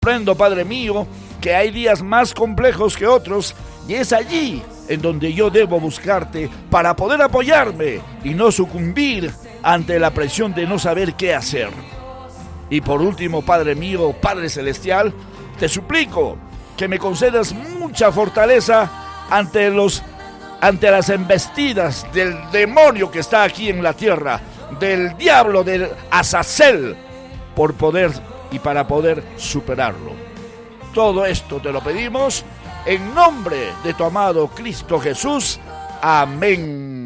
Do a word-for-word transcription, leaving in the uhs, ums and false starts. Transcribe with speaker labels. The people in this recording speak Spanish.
Speaker 1: Comprendo, Padre mío, que hay días más complejos que otros y es allí en donde yo debo buscarte para poder apoyarme y no sucumbir ante la presión de no saber qué hacer. Y por último, Padre mío, Padre Celestial, te suplico que me concedas mucha fortaleza ante los ante las embestidas del demonio que está aquí en la tierra, del diablo, del Azazel, por poder y para poder superarlo. Todo esto te lo pedimos en nombre de tu amado Cristo Jesús. Amén.